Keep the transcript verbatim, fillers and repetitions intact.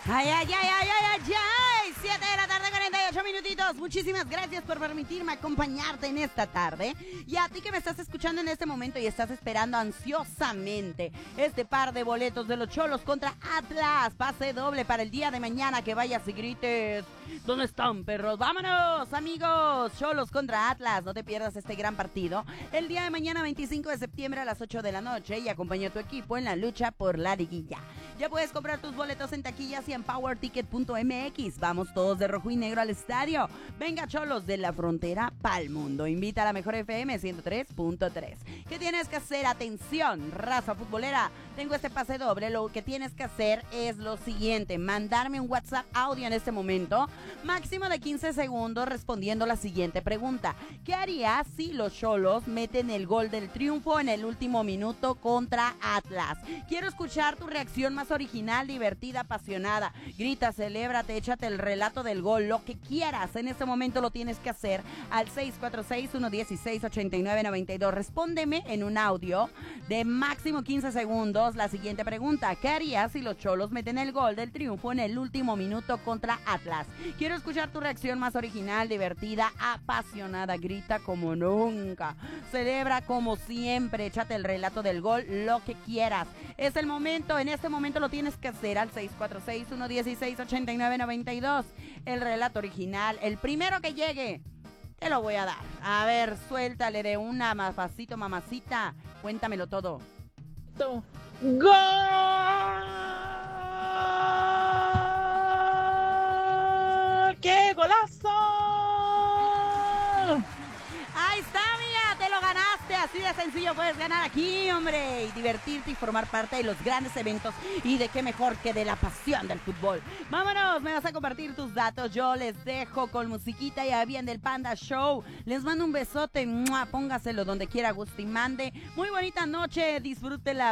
Ay, ay, ay, ay, ay, ay, ay, siete de la tarde, cuarenta y ocho minutitos. Muchísimas gracias por permitirme acompañarte en esta tarde. Y a ti que me estás escuchando en este momento y estás esperando ansiosamente este par de boletos de los Cholos contra Atlas. Pase doble para el día de mañana, que vayas y grites: ¿dónde están, perros? ¡Vámonos, amigos! Cholos contra Atlas. No te pierdas este gran partido el día de mañana, veinticinco de septiembre a las ocho de la noche, y acompaña a tu equipo en la lucha por la liguilla. Ya puedes comprar tus boletos en taquillas y en power ticket punto m x. Vamos todos de rojo y negro al estadio. Venga, Cholos, de la frontera pa'l mundo. Invita a la mejor F M ciento tres punto tres. ¿Qué tienes que hacer? Atención, raza futbolera. Tengo este pase doble. Lo que tienes que hacer es lo siguiente: mandarme un WhatsApp audio en este momento, máximo de quince segundos, respondiendo la siguiente pregunta: ¿qué harías si los Cholos meten el gol del triunfo en el último minuto contra Atlas? Quiero escuchar tu reacción más original, divertida, apasionada. Grita, celébrate, échate el relato del gol, lo que quieras. En este momento lo tienes que hacer al seis cuatro seis, uno uno seis, ocho nueve nueve dos. Respóndeme en un audio de máximo quince segundos la siguiente pregunta: ¿qué harías si los Cholos meten el gol del triunfo en el último minuto contra Atlas? Quiero escuchar tu reacción más original, divertida, apasionada. Grita como nunca, celebra como siempre, échate el relato del gol, lo que quieras. Es el momento, en este momento lo tienes que hacer al seis cuatro seis, uno uno seis, ocho nueve nueve dos. El relato original, el primero que llegue, te lo voy a dar. A ver, suéltale de una, mamacito, mamacita. Cuéntamelo todo. ¡Gol! ¡Qué golazo! Ahí está, amiga, te lo ganaste. Así de sencillo puedes ganar aquí, hombre, y divertirte y formar parte de los grandes eventos. Y de qué mejor que de la pasión del fútbol. Vámonos, me vas a compartir tus datos. Yo les dejo con musiquita y a bien del Panda Show. Les mando un besote. ¡Mua! Póngaselo donde quiera, guste y mande. Muy bonita noche, disfrútela.